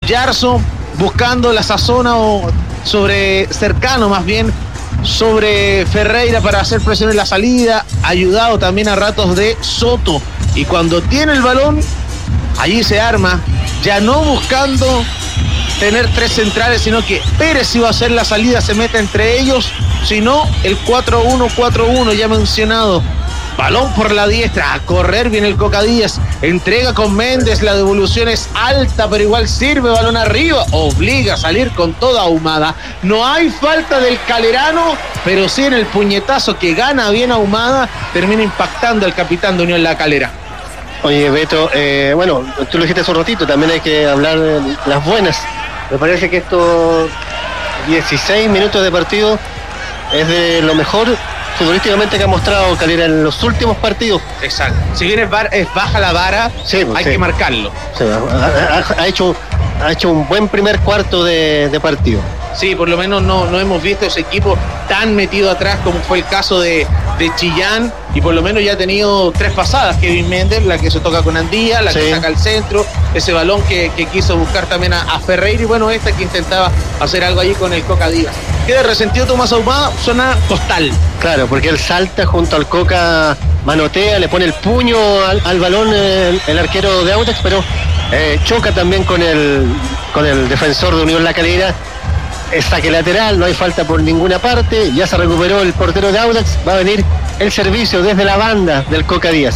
Yarzo buscando la sazona o cercano más bien sobre Ferreira para hacer presión en la salida, ayudado también a ratos de Soto. Y cuando tiene el balón, allí se arma, ya no buscando tener tres centrales, sino que Pérez iba a hacer la salida, se mete entre ellos, sino el 4-1-4-1 ya mencionado. Balón por la diestra, a correr viene el Coca Díaz, entrega con Méndez, la devolución es alta, pero igual sirve, balón arriba, obliga a salir con toda Ahumada. No hay falta del Calerano, pero sí en el puñetazo que gana bien Ahumada, termina impactando al capitán de Unión La Calera. Oye, Beto, bueno, tú lo dijiste hace un ratito, también hay que hablar de las buenas. Me parece que estos 16 minutos de partido es de lo mejor futbolísticamente que ha mostrado Calera en los últimos partidos. Exacto. Si bien es baja la vara, sí, hay que marcarlo. Sí, ha hecho un buen primer cuarto de partido. Sí, por lo menos no hemos visto ese equipo tan metido atrás como fue el caso de Chillán, y por lo menos ya ha tenido 3 pasadas Kevin Méndez, la que se toca con Andía, la que saca al centro, ese balón que quiso buscar también a Ferreira, y bueno, esta que intentaba hacer algo allí con el Coca Díaz. Queda resentido Tomás Ahumada, zona costal. Claro, porque él salta junto al Coca, manotea, le pone el puño al balón el arquero de Audax, pero choca también con el defensor de Unión La Calera. Es saque lateral, no hay falta por ninguna parte, ya se recuperó el portero de Audax, va a venir el servicio desde la banda del Coca Díaz.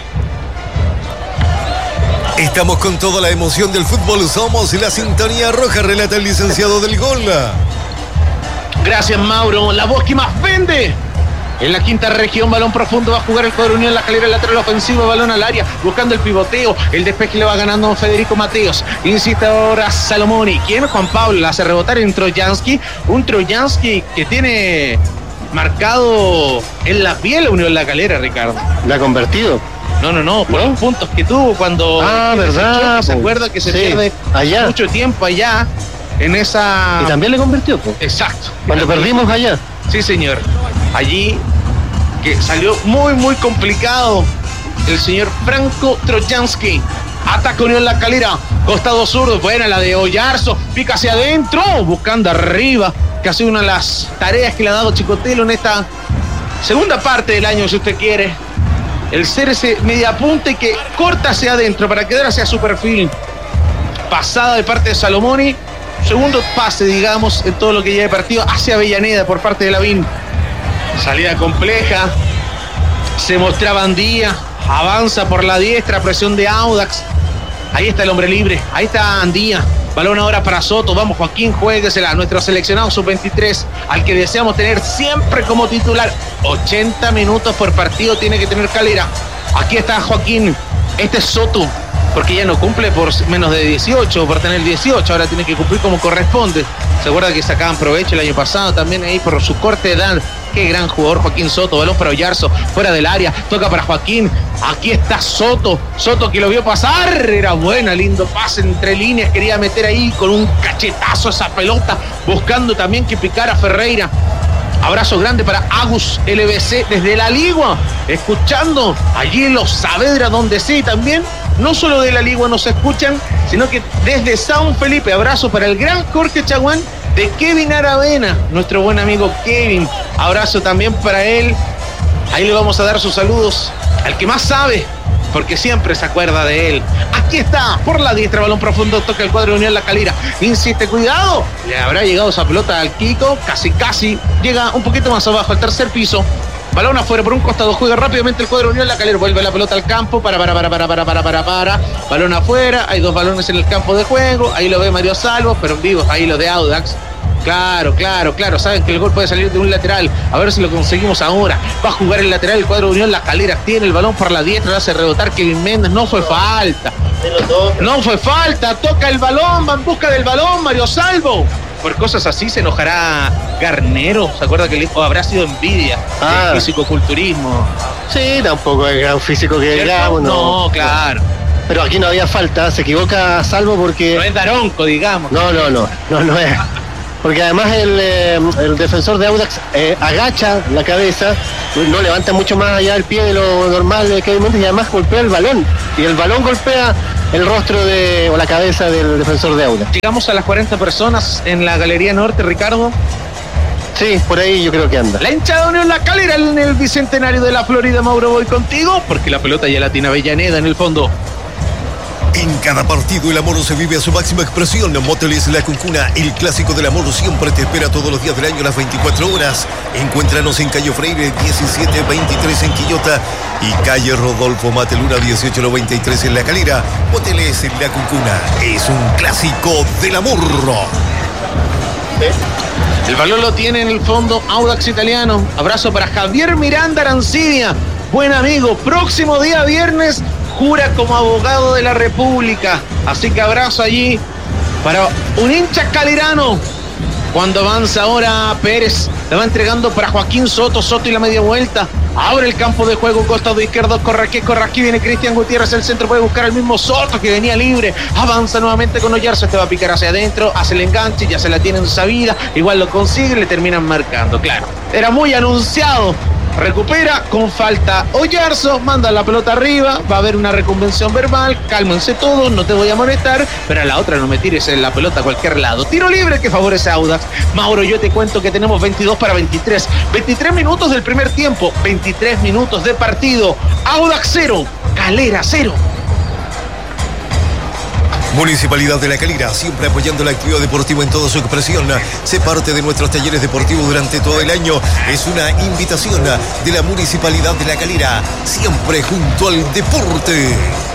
Estamos con toda la emoción del fútbol, somos la sintonía roja, relata el licenciado del gol. Gracias, Mauro, la voz que más vende. En la quinta región, balón profundo, va a jugar el cuadro Unión La Calera, lateral ofensivo, balón al área, buscando el pivoteo, el despeje le va ganando Federico Mateos, insiste ahora Salomoni, ¿quién? Juan Pablo, la hace rebotar en Trojansky, un Trojansky que tiene marcado en la piel a Unión La Calera, Ricardo. ¿La ha convertido? No, por los puntos que tuvo cuando... ¿verdad? Se acuerda que se pierde allá mucho tiempo allá, en esa... Y también le convirtió, pues. Exacto. Cuando perdimos allá. Sí, señor. Allí que salió muy complicado el señor Franco Trojansky. Ataca Unión La Calera, costado zurdo, buena la de Oyarzo, pica hacia adentro, buscando arriba, que ha sido una de las tareas que le ha dado Chicotelo en esta segunda parte del año, si usted quiere. El ser ese mediapunte que corta hacia adentro para quedar hacia su perfil. Pasada de parte de Salomoni, segundo pase, digamos, en todo lo que lleva de partido hacia Avellaneda por parte de Lavín. Salida compleja, se mostraba Andía, avanza por la diestra, presión de Audax. Ahí está el hombre libre, ahí está Andía. Balón ahora para Soto, vamos Joaquín, juéguesela, nuestro seleccionado sub-23, al que deseamos tener siempre como titular. 80 minutos por partido tiene que tener Calera. Aquí está Joaquín, este es Soto, porque ya no cumple por menos de 18, por tener 18, ahora tiene que cumplir como corresponde. Se acuerda que sacaban provecho el año pasado también ahí por su corta edad. Qué gran jugador Joaquín Soto, balón para Oyarzo, fuera del área, toca para Joaquín, aquí está Soto que lo vio pasar, era buena, lindo pase entre líneas, quería meter ahí con un cachetazo esa pelota, buscando también que picara Ferreira. Abrazo grande para Agus LBC desde La Ligua, escuchando allí en los Saavedra, donde sí también, no solo de La Ligua nos escuchan, sino que desde San Felipe. Abrazo para el gran Jorge Chaguán, de Kevin Aravena, nuestro buen amigo Kevin. Abrazo también para él. Ahí le vamos a dar sus saludos al que más sabe, porque siempre se acuerda de él. Aquí está, por la diestra, balón profundo, toca el cuadro de Unión La Calera. Insiste, cuidado. Le habrá llegado esa pelota al Kiko, casi. Llega un poquito más abajo, al tercer piso. Balón afuera por un costado, juega rápidamente el cuadro de Unión La Calera, vuelve la pelota al campo, para. Balón afuera, hay 2 balones en el campo de juego, ahí lo ve Mario Salvo, pero en vivo, ahí lo de Audax. Claro, saben que el gol puede salir de un lateral, a ver si lo conseguimos ahora. Va a jugar el lateral, el cuadro de Unión La Calera, tiene el balón por la diestra, lo hace rebotar Kevin Méndez, no fue falta, toca el balón, va en busca del balón Mario Salvo. Por cosas así se enojará Garnero, ¿se acuerda que le dijo? Habrá sido envidia del fisicoculturismo. Sí, tampoco es gran físico que digamos. No, claro. Pero aquí no había falta, se equivoca Salvo porque... No es Daronco, digamos. No es. Porque además el defensor de Audax agacha la cabeza, no levanta mucho más allá el pie de lo normal de Kevin Méndez, y además golpea el balón. Y el balón golpea el rostro o la cabeza del defensor de Audax. Llegamos a las 40 personas en la Galería Norte, Ricardo. Sí, por ahí yo creo que anda. La hinchada de Unión La Calera en el Bicentenario de la Florida. Mauro, voy contigo porque la pelota ya la tiene Avellaneda en el fondo. En cada partido el amor se vive a su máxima expresión. Moteles La Cuncuna, el clásico del amor, siempre te espera todos los días del año a las 24 horas. Encuéntranos en calle Freire 1723 en Quillota y calle Rodolfo Mateluna 1893 en La Calera. Moteles La Cuncuna es un clásico del amor. El balón lo tiene en el fondo Audax Italiano. Abrazo para Javier Miranda Arancibia, buen amigo. Próximo día viernes jura como abogado de la República. Así que abrazo allí para un hincha calerano. Cuando avanza ahora Pérez, le va entregando para Joaquín Soto. Soto y la media vuelta. Abre el campo de juego, costado izquierdo, corre aquí, viene Cristian Gutiérrez, el centro puede buscar al mismo Soto que venía libre, avanza nuevamente con Oyarzo, este va a picar hacia adentro, hace el enganche, ya se la tienen sabida, igual lo consigue, le terminan marcando, claro, era muy anunciado. Recupera con falta Oyarzo, manda la pelota arriba, va a haber una reconvención verbal, cálmense todos, no te voy a molestar, pero a la otra no me tires la pelota a cualquier lado. Tiro libre que favorece a Audax. Mauro, yo te cuento que tenemos 22 para 23. 23 minutos del primer tiempo, 23 minutos de partido. Audax 0, Calera 0. Municipalidad de La Calera, siempre apoyando la actividad deportiva en toda su expresión. Sé parte de nuestros talleres deportivos durante todo el año. Es una invitación de la Municipalidad de La Calera, siempre junto al deporte.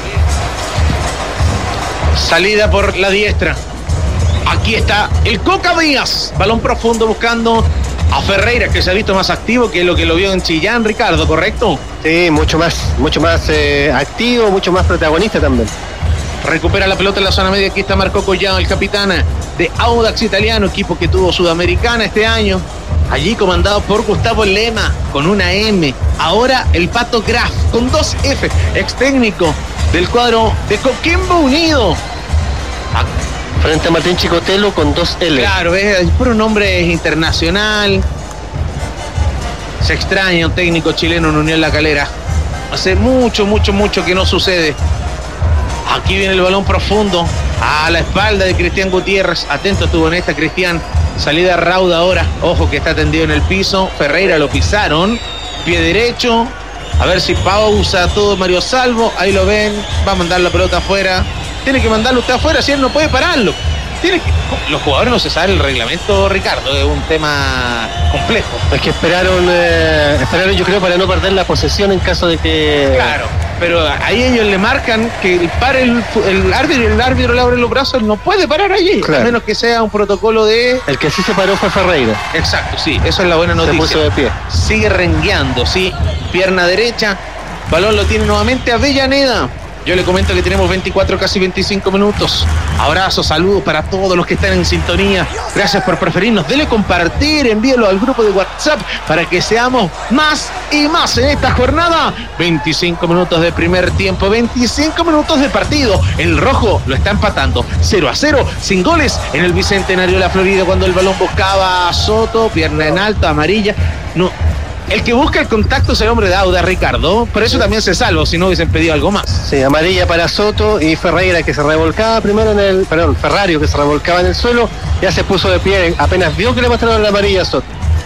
Salida por la diestra. Aquí está el Coca Díaz. Balón profundo buscando a Ferreira, que se ha visto más activo que lo vio en Chillán, Ricardo, ¿correcto? Sí, mucho más activo, mucho más protagonista también. Recupera la pelota en la zona media. Aquí está Marco Collado, el capitán de Audax Italiano, equipo que tuvo Sudamericana este año. Allí comandado por Gustavo Lema, con una M. Ahora el Pato Graf, con 2 F, ex técnico del cuadro de Coquimbo Unido. Frente a Martín Chicotelo con 2 L. Claro, es puro nombre internacional. Se extraña un técnico chileno en Unión La Calera. Hace mucho que no sucede. Aquí viene el balón profundo a la espalda de Cristian Gutiérrez. Atento estuvo en esta, Cristian. Salida rauda ahora. Ojo que está tendido en el piso. Ferreira lo pisaron. Pie derecho. A ver si pausa todo Mario Salvo. Ahí lo ven. Va a mandar la pelota afuera. Tiene que mandarlo usted afuera, si él no puede pararlo. Los jugadores no se saben el reglamento, Ricardo. Es un tema complejo. Es que esperaron yo creo para no perder la posesión en caso de que... Claro, pero ahí ellos le marcan que pare el árbitro, y el árbitro le abre los brazos, no puede parar allí, claro. A menos que sea un protocolo de... El que sí se paró fue Ferreira. Exacto, sí, eso es la buena noticia. Se puso de pie. Sigue rengueando, sí, pierna derecha, balón lo tiene nuevamente Avellaneda. Yo le comento que tenemos 24, casi 25 minutos. Abrazos, saludos para todos los que están en sintonía. Gracias por preferirnos. Dele compartir, envíelo al grupo de WhatsApp para que seamos más y más en esta jornada. 25 minutos de primer tiempo, 25 minutos de partido. El rojo lo está empatando 0-0, sin goles en el Bicentenario de la Florida, cuando el balón buscaba a Soto, pierna en alto, amarilla. No. El que busca el contacto es el hombre de Audax, Ricardo. Por eso también se salvó, si no hubiesen pedido algo más. Sí, amarilla para Soto y Ferreira, que se revolcaba primero Ferrario, que se revolcaba en el suelo, ya se puso de pie, apenas vio que le mostraron la amarilla a Soto.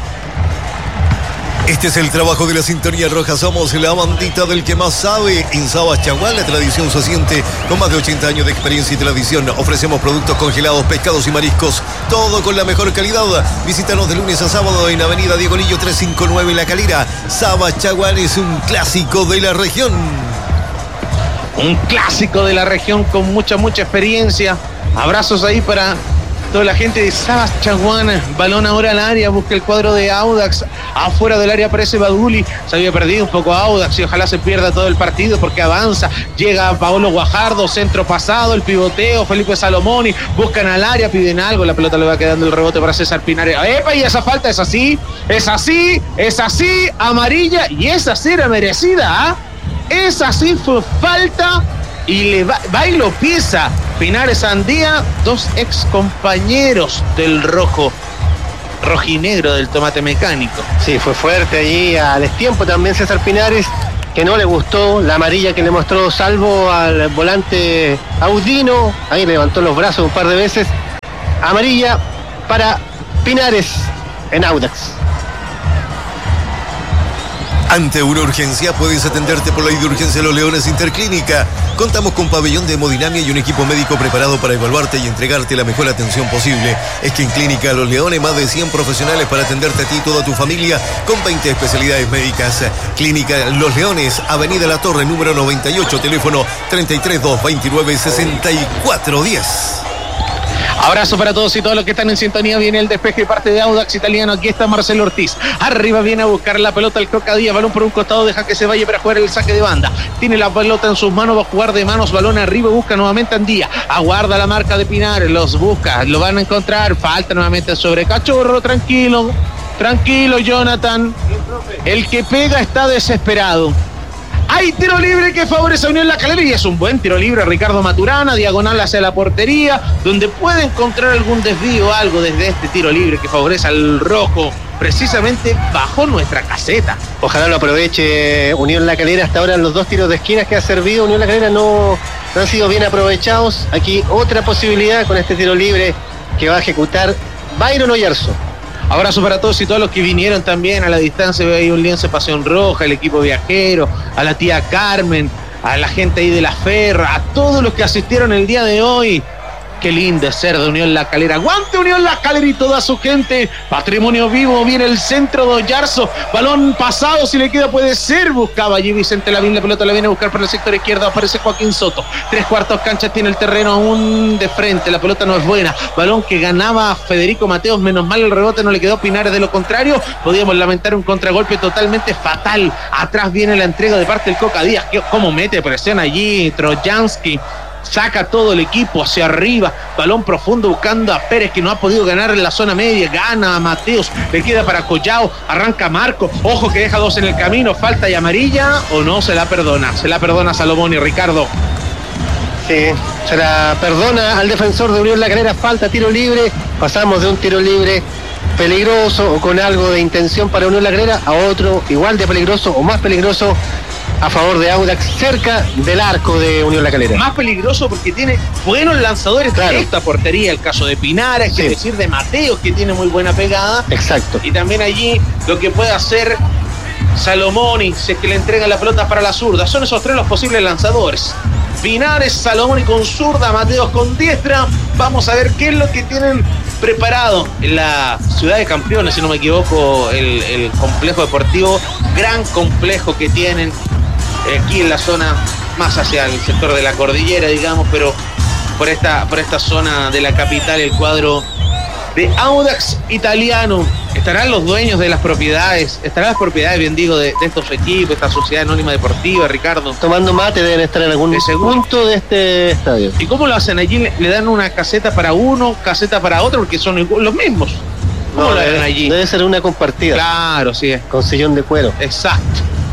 Este es el trabajo de la Sintonía Roja. Somos la bandita del que más sabe. En Sabas Chaguán, la tradición se siente. Con más de 80 años de experiencia y tradición, ofrecemos productos congelados, pescados y mariscos. Todo con la mejor calidad. Visítanos de lunes a sábado en Avenida Diego Lillo 359 en La Calera. Sabas Chaguán es un clásico de la región. Un clásico de la región con mucha experiencia. Abrazos ahí para toda la gente de Sabas Chaguán. Balón ahora al área, busca el cuadro de Audax. Afuera del área aparece Baduli. Se había perdido un poco Audax y ojalá se pierda todo el partido porque avanza. Llega Paolo Guajardo, centro pasado, el pivoteo, Felipe Salomoni. Buscan al área, piden algo. La pelota le va quedando el rebote para César Pinares. ¡Epa! Y esa falta es así, amarilla, y esa sí era merecida, ¿ah? Esa sí fue falta. Y le va y lo pisa Pinares Andía, 2 ex compañeros del rojinegro del tomate mecánico. Sí, fue fuerte allí a destiempo también César Pinares, que no le gustó, la amarilla que le mostró Salvo al volante Audino, ahí levantó los brazos un par de veces, amarilla para Pinares en Audax. Ante una urgencia puedes atenderte por la ley de urgencia de los Leones Interclínica. Contamos con pabellón de hemodinamia y un equipo médico preparado para evaluarte y entregarte la mejor atención posible. Es que en Clínica Los Leones más de 100 profesionales para atenderte a ti y toda tu familia con 20 especialidades médicas. Clínica Los Leones, Avenida La Torre, número 98, teléfono 332296410. Abrazo para todos y todos los que están en sintonía. Viene el despeje parte de Audax Italiano. Aquí está Marcelo Ortiz. Arriba viene a buscar la pelota el Coca Díaz. Balón por un costado, deja que se vaya para jugar el saque de banda. Tiene la pelota en sus manos, va a jugar de manos. Balón arriba, busca nuevamente Andía. Aguarda la marca de Pinares, los busca, lo van a encontrar. Falta nuevamente sobre Cachorro. Tranquilo, Jonathan. El que pega está desesperado. Hay tiro libre que favorece a Unión La Calera y es un buen tiro libre. Ricardo Maturana, diagonal hacia la portería, donde puede encontrar algún desvío, algo desde este tiro libre que favorece al rojo, precisamente bajo nuestra caseta. Ojalá lo aproveche Unión La Calera. Hasta ahora los dos tiros de esquina que ha servido Unión La Calera no han sido bien aprovechados. Aquí otra posibilidad con este tiro libre que va a ejecutar Byron Oyarzo. Abrazo para todos y todos los que vinieron también a la distancia. Veo ahí un lienzo de Pasión Roja, el equipo viajero, a la tía Carmen, a la gente ahí de La Ferra, a todos los que asistieron el día de hoy. Qué lindo es ser de Unión La Calera. Aguante Unión La Calera y toda su gente. Patrimonio vivo. Viene el centro de Oyarzo. Balón pasado. Si le queda puede ser. Buscaba allí Vicente Lavín. La pelota la viene a buscar por el sector izquierdo. Aparece Joaquín Soto. 3/4 cancha tiene el terreno aún de frente. La pelota no es buena. Balón que ganaba Federico Mateos. Menos mal el rebote no le quedó Pinares. De lo contrario, podíamos lamentar un contragolpe totalmente fatal. Atrás viene la entrega de parte del Coca Díaz. ¿Cómo mete presión allí Trojansky? Saca todo el equipo hacia arriba, balón profundo buscando a Pérez que no ha podido ganar en la zona media, gana a Mateos, le queda para Collao, arranca Marco, ojo que deja dos en el camino, falta y amarilla o no se la perdona Salomón y Ricardo. Sí, se la perdona al defensor de Unión La Calera, falta, tiro libre, pasamos de un tiro libre peligroso o con algo de intención para Unión La Calera a otro igual de peligroso o más peligroso a favor de Audax, cerca del arco de Unión La Calera. Más peligroso porque tiene buenos lanzadores de esta portería, el caso de Pinares, sí. Es decir, de Mateos, que tiene muy buena pegada. Exacto. Y también allí lo que puede hacer Salomoni, si es que le entrega la pelota para la zurda. Son esos tres los posibles lanzadores. Pinares, Salomoni con zurda, Mateos con diestra. Vamos a ver qué es lo que tienen preparado en la Ciudad de Campeones, si no me equivoco, el complejo deportivo, gran complejo que tienen aquí en la zona, más hacia el sector de la cordillera, digamos, pero por esta zona de la capital, el cuadro de Audax Italiano. Estarán los dueños de las propiedades, estarán las propiedades, bien digo, de estos equipos, esta sociedad anónima deportiva, Ricardo. Tomando mate, deben estar en algún punto de este estadio. ¿Y cómo lo hacen? Allí le dan una caseta para uno, caseta para otro, porque son los mismos. ¿Cómo lo dan allí? Debe ser una compartida. Claro, sí. Con sillón de cuero. Exacto.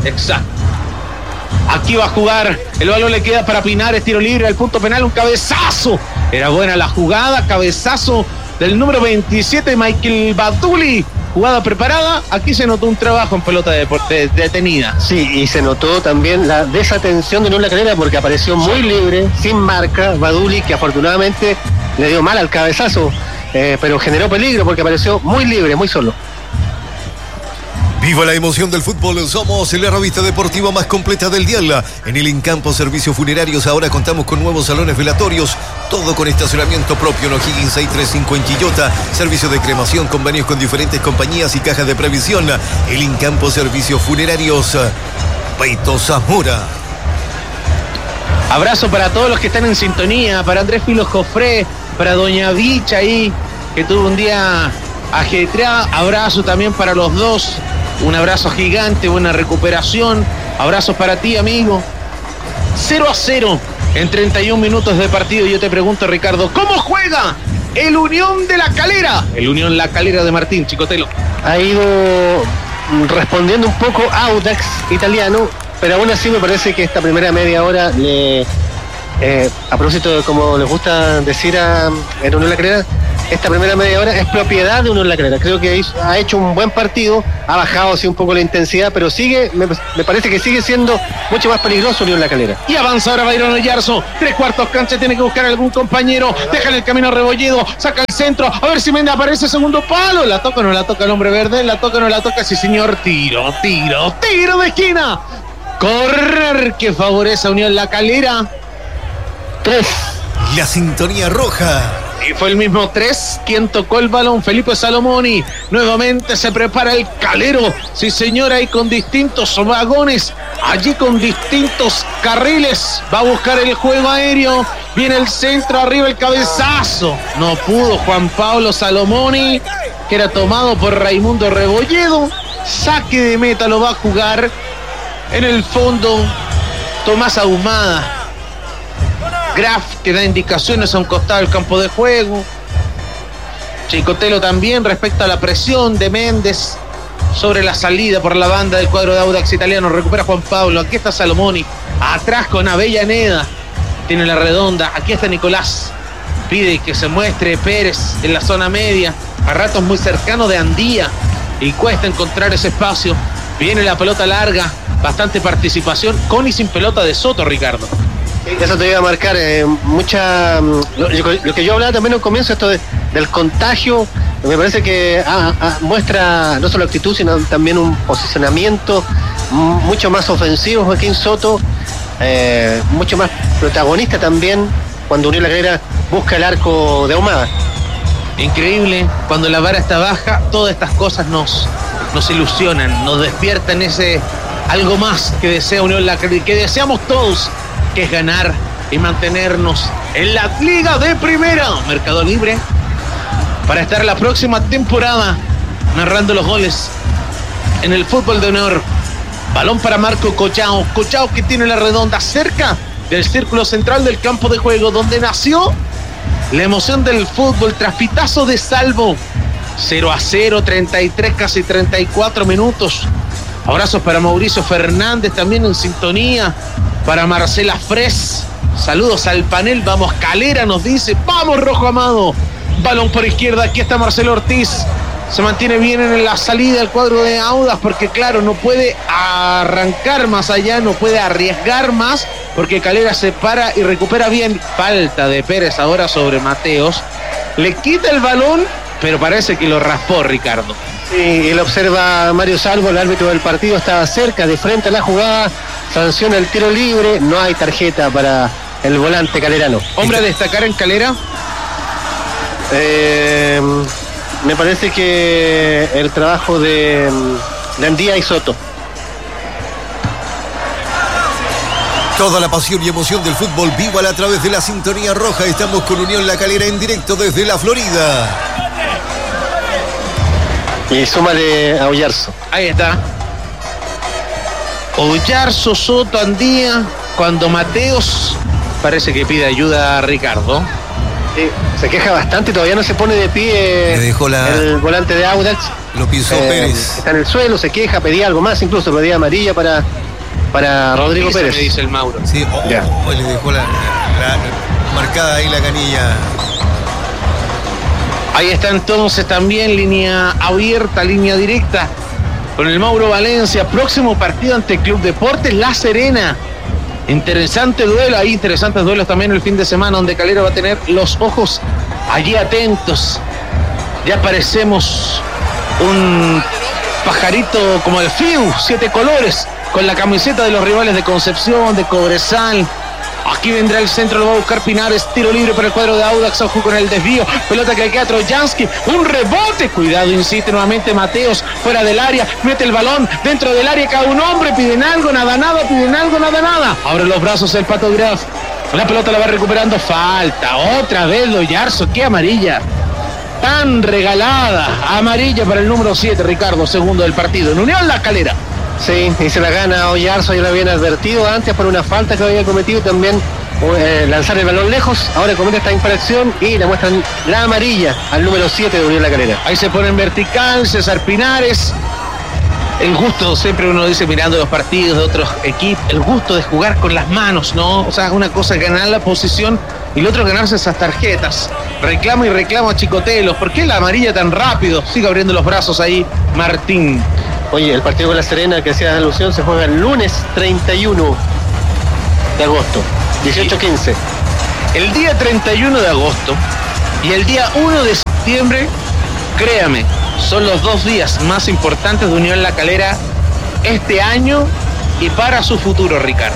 Aquí va a jugar, el balón le queda para Pinares, tiro libre al punto penal, un cabezazo. Era buena la jugada, cabezazo del número 27, Michael Baduli. Jugada preparada, aquí se notó un trabajo en pelota detenida. Sí, y se notó también la desatención de Unión La Calera porque apareció muy libre, sin marca, Baduli, que afortunadamente le dio mal al cabezazo, pero generó peligro porque apareció muy libre, muy solo. Viva la emoción del fútbol, somos la revista deportiva más completa del dial. En el Incampo Servicios Funerarios ahora contamos con nuevos salones velatorios, todo con estacionamiento propio en O'Higgins 635 en Quillota, servicio de cremación, convenios con diferentes compañías y cajas de previsión. El Incampo Servicios Funerarios, Peito Zamora. Abrazo para todos los que están en sintonía, para Andrés Filo Jofré, para Doña Vicha ahí, que tuvo un día ajetreado. Abrazo también para los dos. Un abrazo gigante, buena recuperación. Abrazos para ti, amigo. 0-0 en 31 minutos de partido. Yo te pregunto, Ricardo, ¿cómo juega el Unión de La Calera? El Unión La Calera de Martín Chicotelo. Ha ido respondiendo un poco Audax Italiano, pero aún así me parece que esta primera media hora a propósito de como les gusta decir en Unión La Calera, esta primera media hora es propiedad de Unión La Calera. Creo que ha hecho un buen partido, ha bajado así un poco la intensidad, pero me parece que sigue siendo mucho más peligroso Unión La Calera. Y avanza ahora Byron Oyarzo, 3/4 cancha, tiene que buscar algún compañero, déjale el camino a Rebolledo, saca el centro, a ver si Menda aparece, segundo palo, la toca o no la toca el hombre verde, la toca o no la toca, sí señor, tiro de esquina, correr que favorece a Unión La Calera. 3. La sintonía roja. Y fue el mismo 3 quien tocó el balón, Felipe Salomoni. Nuevamente se prepara el Calero. Sí, señora, y con distintos vagones, allí con distintos carriles. Va a buscar el juego aéreo. Viene el centro, arriba el cabezazo. No pudo Juan Pablo Salomoni, que era tomado por Raimundo Rebolledo. Saque de meta lo va a jugar. En el fondo, Tomás Ahumada. Graf, que da indicaciones a un costado del campo de juego. Chicotelo también respecto a la presión de Méndez sobre la salida por la banda del cuadro de Audax Italiano. Recupera Juan Pablo, aquí está Salomoni, atrás con Avellaneda, tiene la redonda, aquí está Nicolás, pide que se muestre Pérez en la zona media, a ratos muy cercano de Andía, y cuesta encontrar ese espacio. Viene la pelota larga, bastante participación, con y sin pelota de Soto, Ricardo. Eso te iba a marcar lo que yo hablaba también al comienzo, esto del contagio. Me parece que muestra no solo actitud, sino también un posicionamiento mucho más ofensivo. Joaquín Soto, mucho más protagonista también cuando Unión La Calera busca el arco de Ahumada. Increíble, cuando la vara está baja, todas estas cosas nos ilusionan, nos despiertan ese algo más que desea Unión La Calera, que deseamos todos, que es ganar y mantenernos en la Liga de Primera. Mercado Libre para estar la próxima temporada narrando los goles en el fútbol de honor. Balón para Marco Collao, que tiene la redonda cerca del círculo central del campo de juego, donde nació la emoción del fútbol tras pitazo de Salvo. 0-0, 33, casi 34 minutos. Abrazos para Mauricio Fernández, también en sintonía. Para Marcela Fres, saludos al panel. Vamos Calera, nos dice, vamos Rojo Amado. Balón por izquierda, aquí está Marcelo Ortiz. Se mantiene bien en la salida del cuadro de Audax, porque claro, no puede arrancar más allá, no puede arriesgar más, porque Calera se para y recupera bien. Falta de Pérez ahora sobre Mateos. Le quita el balón, pero parece que lo raspó, Ricardo. Sí, él observa Mario Salvo, el árbitro del partido, estaba cerca, de frente a la jugada, sanciona el tiro libre, no hay tarjeta para el volante calerano. ¿Hombre a destacar en Calera? Me parece que el trabajo de Andía y Soto. Toda la pasión y emoción del fútbol, vívala a través de la sintonía roja. Estamos con Unión La Calera en directo desde la Florida. Y súmale a Oyarzo. Ahí está. Oyarzo, Soto, Andía. Cuando Mateos parece que pide ayuda a Ricardo. Sí, se queja bastante, todavía no se pone de pie. Le dejó el volante de Audax. Lo pisó Pérez. Está en el suelo, se queja, pedía algo más, incluso pedía amarilla para Rodrigo Pérez. Me dice el Mauro. Sí, le dejó la marcada ahí la canilla. Ahí está entonces también línea abierta, línea directa con el Mauro Valencia. Próximo partido ante Club Deportes La Serena. Interesante duelo, hay interesantes duelos también el fin de semana, donde Calera va a tener los ojos allí atentos. Ya parecemos un pajarito como el Fiu, 7 colores, con la camiseta de los rivales de Concepción, de Cobresal. Aquí vendrá el centro, lo va a buscar Pinares, tiro libre para el cuadro de Audax, ojo con el desvío, pelota que queda Trojansky, un rebote, cuidado, insiste nuevamente Mateos, fuera del área, mete el balón, dentro del área cada un hombre, piden algo, nada, piden algo, nada, abre los brazos el Pato Graf, la pelota la va recuperando, falta, otra vez Loyarzo, qué amarilla, tan regalada, amarilla para el número 7, Ricardo, segundo del partido, en Unión La Calera. Sí, y se la gana Oyarzo, ya lo habían advertido antes por una falta que había cometido, también lanzar el balón lejos, ahora comete esta infracción y le muestran la amarilla al número 7 de Unión La Calera. Ahí se pone en vertical, César Pinares. El gusto, siempre uno dice mirando los partidos de otros equipos, el gusto de jugar con las manos, ¿no? O sea, una cosa es ganar la posición y lo otro es ganarse esas tarjetas. reclama y reclama a Chicotelos. ¿Por qué la amarilla tan rápido? Sigue abriendo los brazos ahí Martín. Oye, el partido con La Serena que hacía alusión se juega el lunes 31 de agosto, 18-15. El día 31 de agosto y el día 1 de septiembre, créame, son los 2 días más importantes de Unión La Calera este año y para su futuro, Ricardo.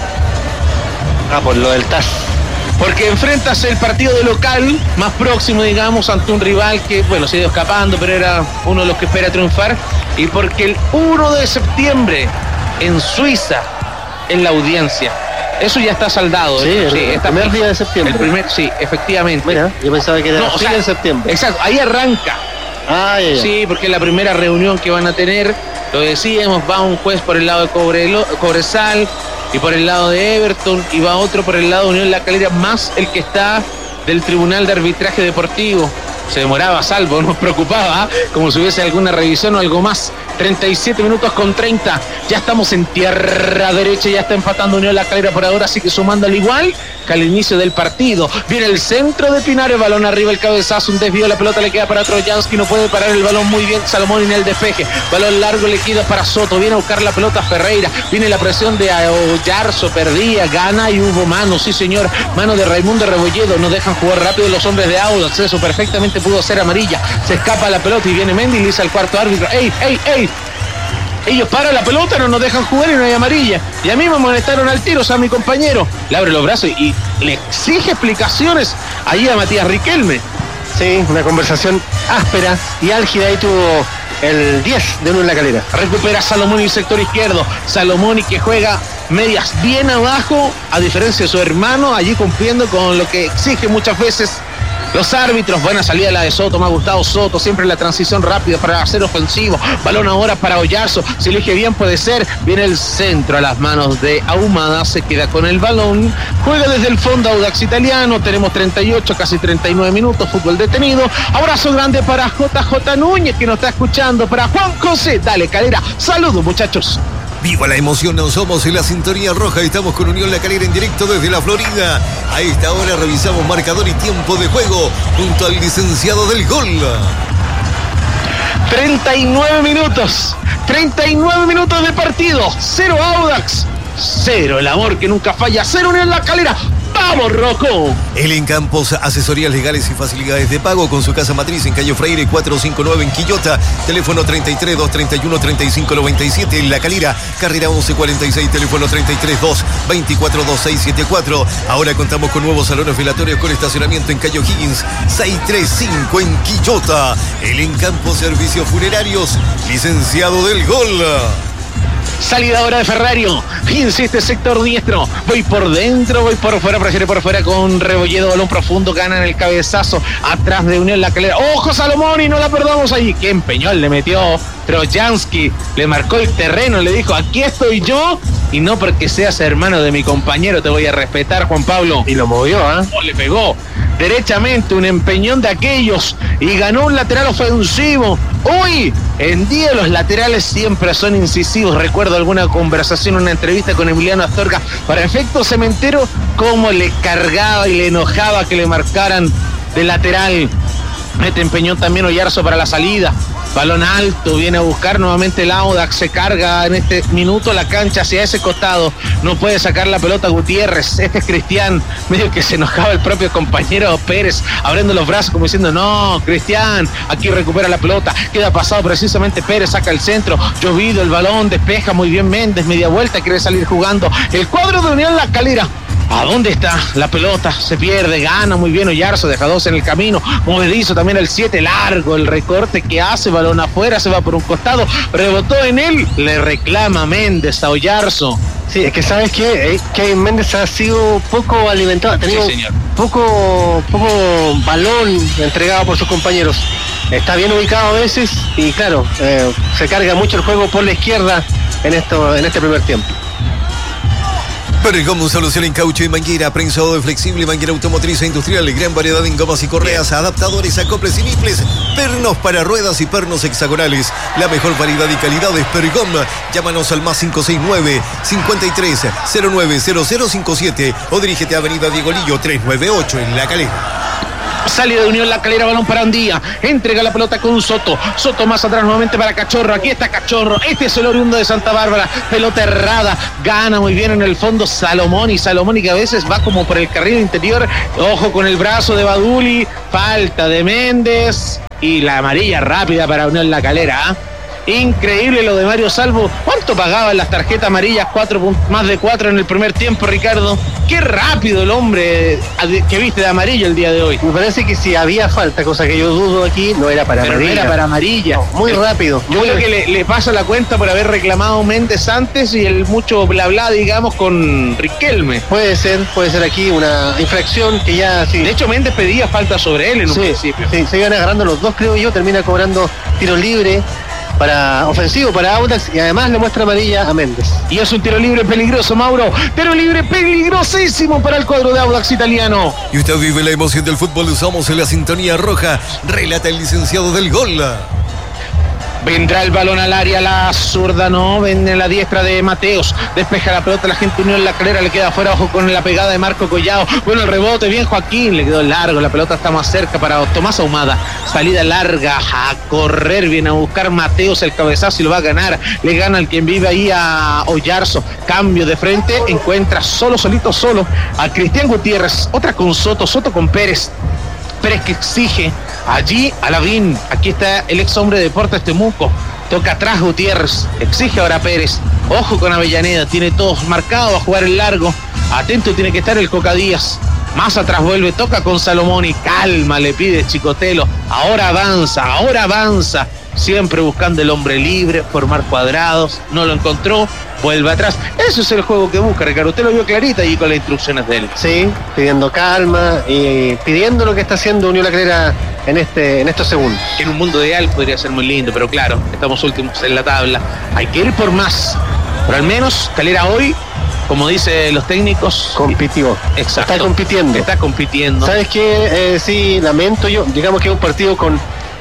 Por lo del TAS. Porque enfrentas el partido de local más próximo, digamos, ante un rival que, bueno, se ha ido escapando, pero era uno de los que espera triunfar. Y porque el 1 de septiembre en Suiza, en la Audiencia, eso ya está saldado. Sí, el primer día de septiembre. Sí, efectivamente. Mira, yo pensaba que era en septiembre. Exacto, ahí arranca. Ya. Sí, porque es la primera reunión que van a tener. Lo decíamos, va un juez por el lado de Cobresal y por el lado de Everton, y va otro por el lado de Unión La Calera, más el que está del Tribunal de Arbitraje Deportivo. Se demoraba Salvo, nos preocupaba, como si hubiese alguna revisión o algo más. 37 minutos con 30, ya estamos en tierra derecha, ya está empatando Unión La Calera por ahora, así que sumando al igual que al inicio del partido. Viene el centro de Pinares, balón arriba, el cabezazo, un desvío, la pelota le queda para Trojansky, no puede parar el balón muy bien Salomón en el despeje, balón largo le queda para Soto, viene a buscar la pelota Ferreira, viene la presión de Oyarzo, perdía, gana y hubo mano, sí señor, mano de Raimundo Rebolledo, no dejan jugar rápido los hombres de Audax, eso perfectamente pudo ser amarilla, se escapa la pelota y viene Mendy y le dice al cuarto árbitro, ¡ey! Ellos paran la pelota, no nos dejan jugar y no hay amarilla. Y a mí me molestaron al tiro, o sea, a mi compañero le abre los brazos y le exige explicaciones allí a Matías Riquelme. Sí, una conversación áspera y álgida ahí tuvo el 10 de Unión La Calera. Recupera Salomón y el sector izquierdo. Salomón y que juega medias bien abajo, a diferencia de su hermano, allí cumpliendo con lo que exige muchas veces los árbitros. Buena salida la de Soto, me ha gustado Soto, siempre la transición rápida para hacer ofensivo. Balón ahora para Oyarzo, si elige bien puede ser. Viene el centro a las manos de Ahumada, se queda con el balón. Juega desde el fondo Audax Italiano, tenemos 38, casi 39 minutos, fútbol detenido. Abrazo grande para JJ Núñez que nos está escuchando, para Juan José. Dale Calera, saludos muchachos. Viva la emoción, nos somos en la sintonía roja, estamos con Unión La Calera en directo desde la Florida. A esta hora revisamos marcador y tiempo de juego junto al licenciado del gol. 39 minutos de partido, 0 Audax, 0 el amor que nunca falla, 0 Unión La Calera. ¡Vamos, Rocco! El Encampos, asesorías legales y facilidades de pago con su casa matriz en calle Freire 459 en Quillota, teléfono 33 231 3597 en La Calera, carrera 1146, teléfono 33 224 2674. Ahora contamos con nuevos salones velatorios con estacionamiento en calle O'Higgins 635 en Quillota. El Encampos, servicios funerarios, licenciado del gol. Salida ahora de Ferrario, insiste sector diestro, voy por dentro, voy por fuera, prefiere por fuera con Rebolledo, balón profundo, gana en el cabezazo, atrás de Unión La Calera, ¡ojo Salomón! Y no la perdamos ahí, qué empeñol le metió Trojansky, le marcó el terreno, le dijo, aquí estoy yo, y no porque seas hermano de mi compañero te voy a respetar, Juan Pablo. Y lo movió, Le pegó derechamente, un empeñón de aquellos, y ganó un lateral ofensivo. Hoy en día los laterales siempre son incisivos. Recuerdo alguna conversación, una entrevista con Emiliano Astorga para Efecto Cementero, cómo le cargaba y le enojaba que le marcaran de lateral. Mete empeñón también Oyarzo para la salida. Balón alto, viene a buscar nuevamente el Audax, se carga en este minuto la cancha hacia ese costado, no puede sacar la pelota Gutiérrez, este es Cristian, medio que se enojaba el propio compañero Pérez, abriendo los brazos como diciendo, no, Cristian, aquí recupera la pelota, queda pasado precisamente Pérez, saca el centro, llovido el balón, despeja muy bien Méndez, media vuelta, quiere salir jugando el cuadro de Unión La Calera. ¿A dónde está la pelota? Se pierde, gana muy bien Oyarzo, deja 2 en el camino, movedizo también el 7, largo el recorte que hace, balón afuera, se va por un costado, rebotó en él, le reclama Méndez a Oyarzo. Sí, es que sabes que Kevin Méndez ha sido poco alimentado, ha tenido poco balón entregado por sus compañeros. Está bien ubicado a veces y claro, se carga mucho el juego por la izquierda en este primer tiempo. Pergom, solución en caucho y manguera, prensado de flexible, manguera automotriz e industrial, gran variedad en gomas y correas, adaptadores, acoples y niples, pernos para ruedas y pernos hexagonales. La mejor variedad y calidad es Pergom. Llámanos al más 569-5309-0057 o dirígete a Avenida Diego Lillo 398 en La Calera. Salida de Unión La Calera, balón para Andía. Entrega la pelota con Soto. Soto más atrás nuevamente para Cachorro. Aquí está Cachorro. Este es el oriundo de Santa Bárbara. Pelota errada. Gana muy bien en el fondo Salomón. Salomón que a veces va como por el carril interior. Ojo con el brazo de Baduli. Falta de Méndez. Y la amarilla rápida para Unión La Calera. Increíble lo de Mario Salvo. ¿Cuánto pagaban las tarjetas amarillas? Más de 4 en el primer tiempo, Ricardo. Qué rápido el hombre que viste de amarillo el día de hoy. Me parece que si había falta, cosa que yo dudo aquí, no era para amarilla. No era para amarilla. No, muy rápido. Yo creo que le pasa la cuenta por haber reclamado Méndez antes y el mucho bla bla, digamos, con Riquelme. Puede ser aquí una infracción que ya... Sí. De hecho, Méndez pedía falta sobre él en un principio. Sí, se iban agarrando los dos, creo yo. Termina cobrando tiro libre ofensivo para Audax y además le muestra amarilla a Méndez. Y es un tiro libre peligroso, Mauro. Tiro libre peligrosísimo para el cuadro de Audax italiano. Y usted vive la emoción del fútbol. Usamos en la sintonía roja. Relata el licenciado del gol. Vendrá el balón al área, la zurda no, ven en la diestra de Mateos, despeja la pelota, la gente Unión La Calera le queda afuera, ojo con la pegada de Marco Collado, bueno el rebote, bien Joaquín, le quedó largo, la pelota está más cerca para Tomás Ahumada, salida larga, a correr, viene a buscar Mateos el cabezazo y lo va a ganar, le gana el quien vive ahí a Oyarzo, cambio de frente, encuentra solo a Cristian Gutiérrez, otra con Soto con Pérez que exige allí a Lavín. Aquí está el ex hombre de Deportes Temuco. Toca atrás Gutiérrez. Exige ahora Pérez. Ojo con Avellaneda. Tiene todos marcados a jugar el largo. Atento tiene que estar el Coca Díaz. Más atrás vuelve. Toca con Salomón y calma le pide Chicotelo. Ahora avanza. Siempre buscando el hombre libre. Formar cuadrados. No lo encontró. Vuelve atrás. Eso es el juego que busca, Ricardo. Usted lo vio clarita allí con las instrucciones de él. Sí, pidiendo calma y pidiendo lo que está haciendo Unión La Calera en estos segundos. Que en un mundo ideal podría ser muy lindo, pero claro, estamos últimos en la tabla. Hay que ir por más. Pero al menos Calera hoy, como dicen los técnicos, compitió. Exacto. Está compitiendo. ¿Sabes qué? Sí, lamento yo. Digamos que es un partido con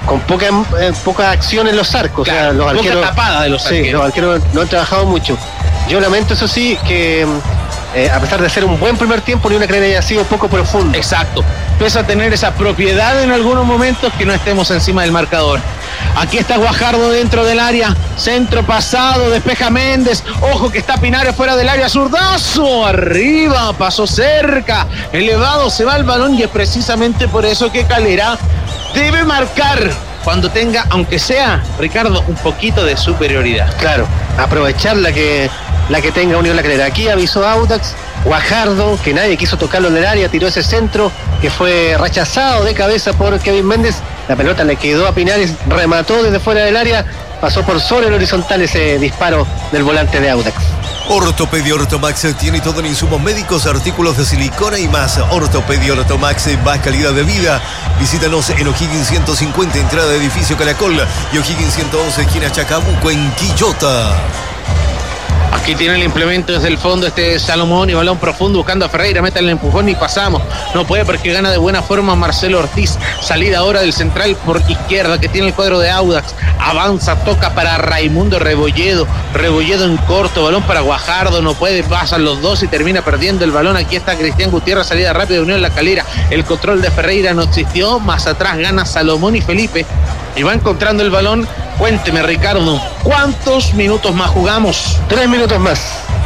poca acción en los arcos. Claro, o sea, los arqueros, poca tapada de los arqueros. Sí, los arqueros no han trabajado mucho. Yo lamento, eso sí, que a pesar de ser un buen primer tiempo, Unión La Calera haya sido poco profundo. Exacto. Pese a tener esa propiedad en algunos momentos, que no estemos encima del marcador. Aquí está Guajardo dentro del área. Centro pasado, despeja Méndez. Ojo que está Pinares fuera del área. Zurdazo, arriba, pasó cerca. Elevado, se va el balón y es precisamente por eso que Calera debe marcar cuando tenga, aunque sea, Ricardo, un poquito de superioridad. Claro, aprovechar la que tenga Unión La Calera. Aquí avisó Audax, Guajardo, que nadie quiso tocarlo en el área, tiró ese centro que fue rechazado de cabeza por Kevin Méndez. La pelota le quedó a Pinares, remató desde fuera del área, pasó por sobre el horizontal ese disparo del volante de Audax. Ortopedia Ortomax tiene todo en insumos médicos, artículos de silicona y más. Ortopedia Ortomax, más calidad de vida. Visítanos en O'Higgins 150, entrada de edificio Caracol, y O'Higgins 111, esquina Chacabuco, en Quillota. Aquí tiene el implemento desde el fondo Salomón y balón profundo buscando a Ferreira, mete el empujón y pasamos. No puede porque gana de buena forma Marcelo Ortiz. Salida ahora del central por izquierda que tiene el cuadro de Audax. Avanza, toca para Raimundo Rebolledo. Rebolledo en corto, balón para Guajardo, no puede, pasan los dos y termina perdiendo el balón. Aquí está Cristian Gutiérrez, salida rápida de Unión La Calera. El control de Ferreira no existió, más atrás gana Salomón y Felipe. Y va encontrando el balón. Cuénteme, Ricardo, ¿cuántos minutos más jugamos? 3 minutos más.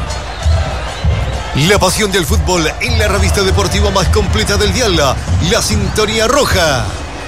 La pasión del fútbol en la revista deportiva más completa del dial, La Sintonía Roja.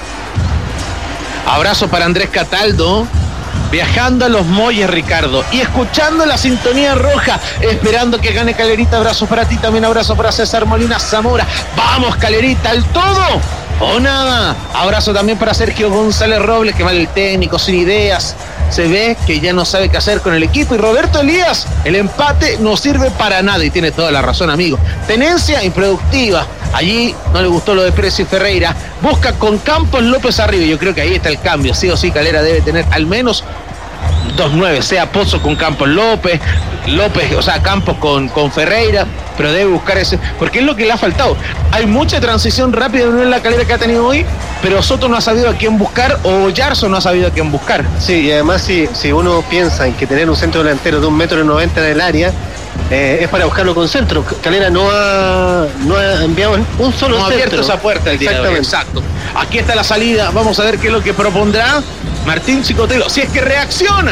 Abrazo para Andrés Cataldo, viajando a Los Molles, Ricardo, y escuchando La Sintonía Roja, esperando que gane Calerita. Abrazo para ti, también abrazo para César Molina Zamora. ¡Vamos, Calerita, al todo! ¡O nada! Abrazo también para Sergio González Robles, que va el técnico sin ideas. Se ve que ya no sabe qué hacer con el equipo. Y Roberto Elías, el empate no sirve para nada. Y tiene toda la razón, amigo. Tenencia improductiva. Allí no le gustó lo de Pérez y Ferreira. Busca con Campos López arriba. Yo creo que ahí está el cambio. Sí o sí, Calera debe tener al menos 2-9, sea Pozo con Campos López, o sea, Campos con Ferreira, pero debe buscar ese, porque es lo que le ha faltado. Hay mucha transición rápida en la Calera que ha tenido hoy, pero Soto no ha sabido a quién buscar, o Yarzo no ha sabido a quién buscar. Sí, y además si uno piensa en que tener un centro delantero de 1,90 m en el área, es para buscarlo con centro. Calera no ha enviado un solo centro. No ha abierto esa puerta el día de hoy. Exacto. Aquí está la salida. Vamos a ver qué es lo que propondrá Martín Chicotelo. Si es que reacciona.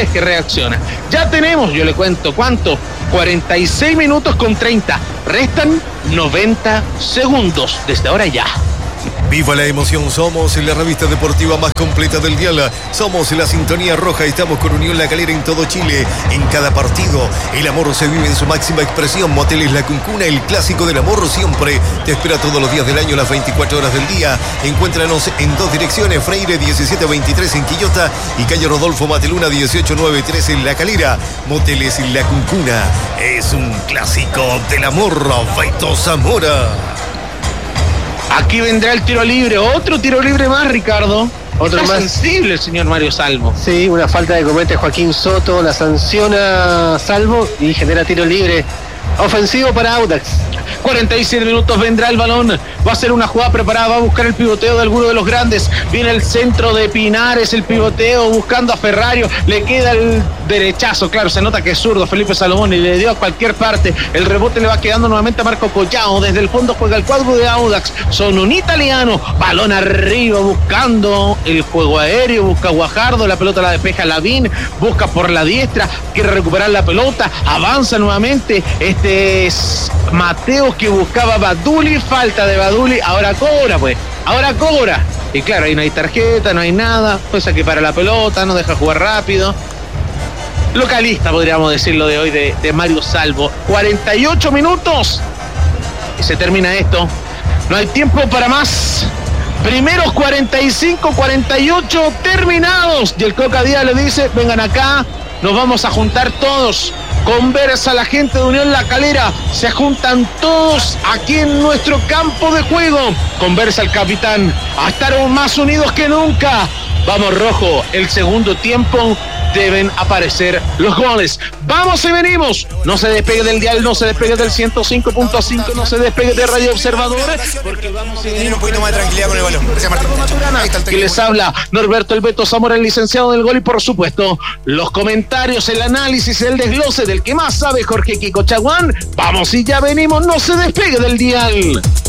Ya tenemos, yo le cuento, ¿cuánto? 46 minutos con 30. Restan 90 segundos desde ahora ya. Viva la emoción, somos la revista deportiva más completa del dial. Somos la sintonía roja, estamos con Unión La Calera en todo Chile. En cada partido, el amor se vive en su máxima expresión. Moteles La Cuncuna, el clásico del amor siempre. Te espera todos los días del año, las 24 horas del día. Encuéntranos en 2 direcciones, Freire 1723 en Quillota y calle Rodolfo Mateluna 1893 en La Calera. Moteles La Cuncuna, es un clásico del amor. Beto Zamora. Aquí vendrá el tiro libre, otro tiro libre más, Ricardo. Otro más sensible el señor Mario Salvo. Sí, una falta que comete Joaquín Soto, la sanciona Salvo y genera tiro libre ofensivo para Audax. 47 minutos, vendrá el balón, va a ser una jugada preparada, va a buscar el pivoteo de alguno de los grandes, viene el centro de Pinares, el pivoteo buscando a Ferrario, le queda el derechazo, claro, se nota que es zurdo Felipe Salomón y le dio a cualquier parte, el rebote le va quedando nuevamente a Marco Collao, desde el fondo juega el cuadro de Audax, son un italiano, balón arriba buscando el juego aéreo, busca Guajardo, la pelota la despeja Lavín, busca por la diestra, quiere recuperar la pelota, avanza nuevamente, este es Mateo que buscaba Baduli, falta de Baduli, ahora cobra. Y claro, ahí no hay tarjeta, no hay nada, pues aquí para la pelota, no deja jugar rápido. Localista, podríamos decirlo de hoy, de Mario Salvo. 48 minutos y se termina esto. No hay tiempo para más. Primeros 45, 48 terminados. Y el Coca Díaz le dice, vengan acá, nos vamos a juntar todos. Conversa la gente de Unión La Calera, se juntan todos aquí en nuestro campo de juego. Conversa el capitán, a estar más unidos que nunca. Vamos rojo, el segundo tiempo deben aparecer los goles. Vamos y venimos. No se despegue del dial, no se despegue del 105.5, no se despegue de Radio Observador, porque vamos y venimos. Un poquito más de tranquilidad con el balón. Gracias, Martín. Que les habla Norberto El Beto Zamora, el licenciado del gol, y por supuesto los comentarios, el análisis, el desglose del que más sabe, Jorge Kiko Chaguán. Vamos y ya venimos, no se despegue del dial.